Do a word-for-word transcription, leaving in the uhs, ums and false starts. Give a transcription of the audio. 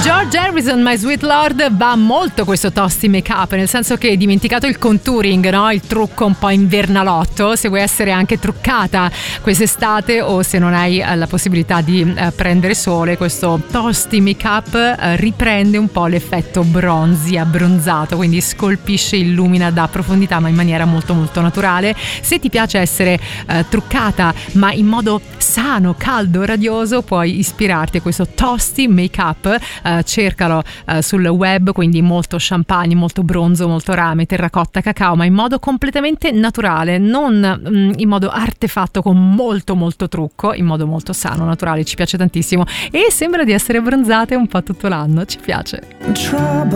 George Harrison, My Sweet Lord, va molto questo Tosti make up, nel senso che hai dimenticato il contouring, no? Il trucco un po' invernalotto. Se vuoi essere anche truccata quest'estate o se non hai la possibilità di eh, prendere sole, questo Tosti make up eh, riprende un po' l'effetto bronzi, abbronzato, quindi scolpisce, illumina, dà profondità ma in maniera molto molto naturale. Se ti piace essere eh, truccata ma in modo sano, caldo, radioso, puoi ispirarti a questo Tosti make up. Uh, cercalo uh, sul web, quindi molto champagne, molto bronzo, molto rame, terracotta, cacao, ma in modo completamente naturale, non um, in modo artefatto con molto molto trucco, in modo molto sano, naturale. Ci piace tantissimo e sembra di essere bronzate un po' tutto l'anno, ci piace. Trouble